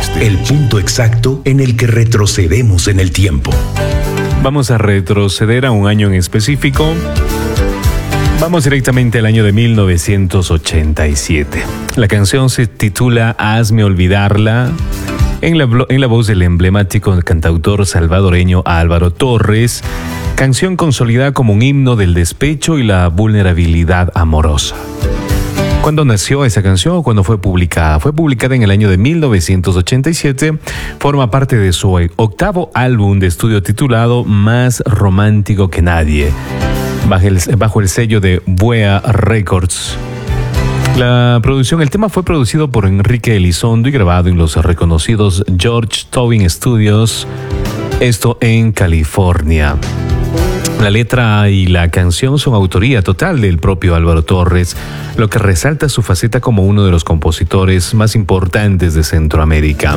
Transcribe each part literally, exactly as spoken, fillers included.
el punto exacto en el que retrocedemos en el tiempo. Vamos a retroceder a un año en específico. Vamos directamente al año de mil novecientos ochenta y siete. La canción se titula Hazme olvidarla, en la, en la voz del emblemático cantautor salvadoreño Álvaro Torres, canción consolidada como un himno del despecho y la vulnerabilidad amorosa. ¿Cuándo nació esa canción o cuándo fue publicada? Fue publicada en el año de mil novecientos ochenta y siete, forma parte de su octavo álbum de estudio titulado Más romántico que nadie, bajo el, bajo el sello de Buea Records. La producción, el tema fue producido por Enrique Elizondo y grabado en los reconocidos George Tobin Studios, esto en California. La letra y la canción son autoría total del propio Álvaro Torres, lo que resalta su faceta como uno de los compositores más importantes de Centroamérica.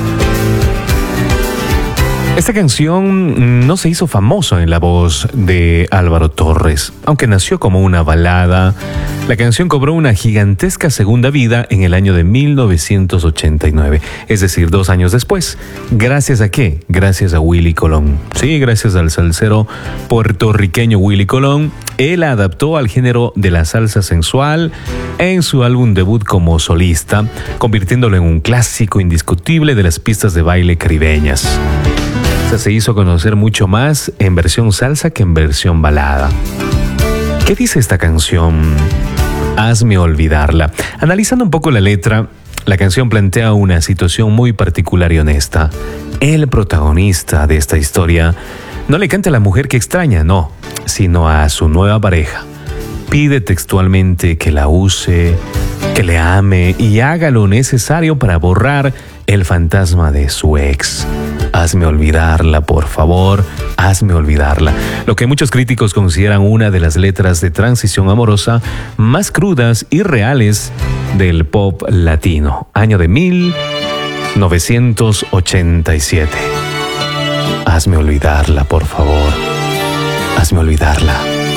Esta canción no se hizo famosa en la voz de Álvaro Torres. Aunque nació como una balada, la canción cobró una gigantesca segunda vida en el año de mil novecientos ochenta y nueve, es decir, dos años después. ¿Gracias a qué? Gracias a Willy Colón. Sí, gracias al salsero puertorriqueño Willy Colón. Él la adaptó al género de la salsa sensual en su álbum debut como solista, convirtiéndolo en un clásico indiscutible de las pistas de baile caribeñas. Se hizo conocer mucho más en versión salsa que en versión balada. ¿Qué dice esta canción? Hazme olvidarla. Analizando un poco la letra, la canción plantea una situación muy particular y honesta. El protagonista de esta historia no le canta a la mujer que extraña, no, sino a su nueva pareja. Pide textualmente que la use, que le ame y haga lo necesario para borrar el fantasma de su ex. Hazme olvidarla, por favor, hazme olvidarla. Lo que muchos críticos consideran una de las letras de transición amorosa más crudas y reales del pop latino. Año de mil novecientos ochenta y siete. Hazme olvidarla, por favor, hazme olvidarla.